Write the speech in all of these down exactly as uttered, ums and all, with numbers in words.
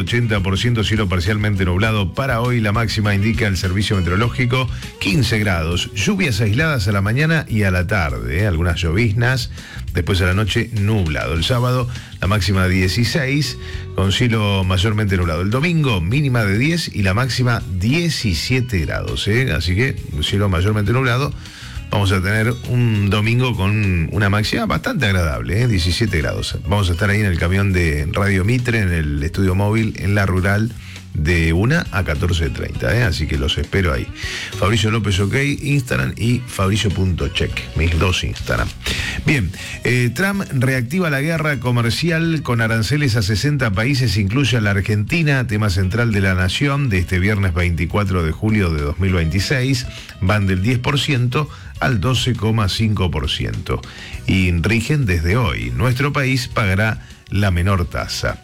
ochenta por ciento cielo parcialmente nublado. Para hoy la máxima indica el servicio meteorológico quince grados. Lluvias aisladas a la mañana y a la tarde, ¿eh? Algunas lloviznas. Después a la noche nublado. El sábado la máxima dieciséis con cielo mayormente nublado. El domingo mínima de diez y la máxima diecisiete grados, ¿eh? Así que cielo mayormente nublado. Vamos a tener un domingo con una máxima bastante agradable, ¿eh? diecisiete grados. Vamos a estar ahí en el camión de Radio Mitre, en el estudio móvil, en la rural, de una a catorce treinta, ¿eh? Así que los espero ahí. Fabricio López OK, Instagram, y Fabricio.check, mis dos Instagram. Bien, eh, Trump reactiva la guerra comercial con aranceles a sesenta países, incluye a la Argentina, tema central de La Nación de este viernes veinticuatro de julio de dos mil veintiséis, van del diez por ciento al doce coma cinco por ciento y rigen desde hoy. Nuestro país pagará la menor tasa.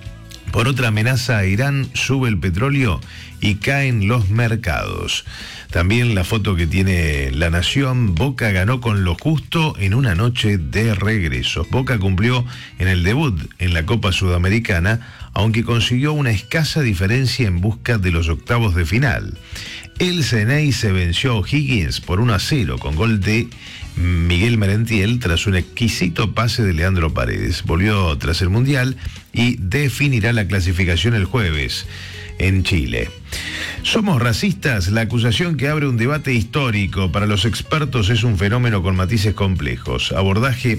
Por otra amenaza a Irán, sube el petróleo y caen los mercados. También la foto que tiene La Nación, Boca ganó con lo justo en una noche de regresos. Boca cumplió en el debut en la Copa Sudamericana, aunque consiguió una escasa diferencia en busca de los octavos de final. El Ceney se venció a O'Higgins por uno a cero con gol de Miguel Merentiel tras un exquisito pase de Leandro Paredes. Volvió tras el Mundial y definirá la clasificación el jueves en Chile. ¿Somos racistas? La acusación que abre un debate histórico. Para los expertos es un fenómeno con matices complejos, abordaje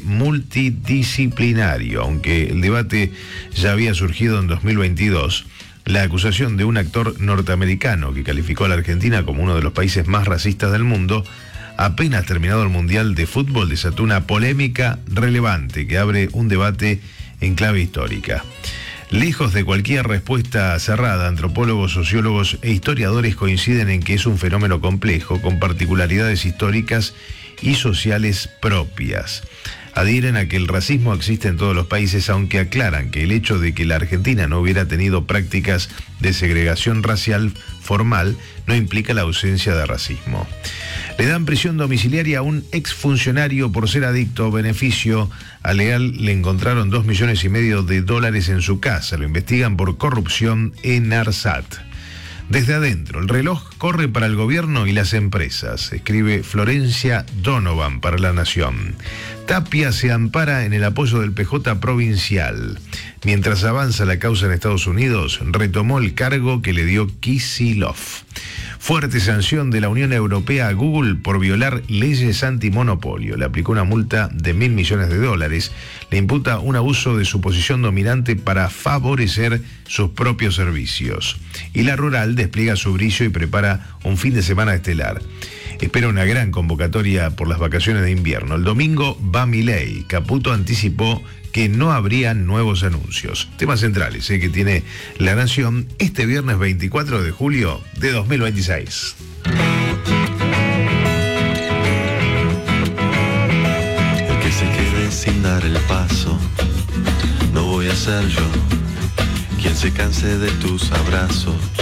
multidisciplinario. Aunque el debate ya había surgido en dos mil veintidós, la acusación de un actor norteamericano que calificó a la Argentina como uno de los países más racistas del mundo, apenas terminado el Mundial de Fútbol, desató una polémica relevante que abre un debate en clave histórica. Lejos de cualquier respuesta cerrada, antropólogos, sociólogos e historiadores coinciden en que es un fenómeno complejo, con particularidades históricas y sociales propias. Adhieren a que el racismo existe en todos los países, aunque aclaran que el hecho de que la Argentina no hubiera tenido prácticas de segregación racial formal no implica la ausencia de racismo. Le dan prisión domiciliaria a un exfuncionario por ser adicto. Beneficio a Leal le encontraron dos millones y medio de dólares en su casa. Lo investigan por corrupción en ARSAT. Desde adentro, el reloj corre para el gobierno y las empresas, escribe Florencia Donovan para La Nación. Tapia se ampara en el apoyo del P J provincial. Mientras avanza la causa en Estados Unidos, retomó el cargo que le dio Kicillof. Fuerte sanción de la Unión Europea a Google por violar leyes antimonopolio. Le aplicó una multa de mil millones de dólares. Le imputa un abuso de su posición dominante para favorecer sus propios servicios. Y la rural despliega su brillo y prepara un fin de semana estelar. Espera una gran convocatoria por las vacaciones de invierno. El domingo va Milei. Caputo anticipó que no habría nuevos anuncios. Temas centrales ¿eh? que tiene La Nación este viernes veinticuatro de julio de dos mil veintiséis. El que se quede sin dar el paso, no voy a ser yo. Quien se canse de tus abrazos,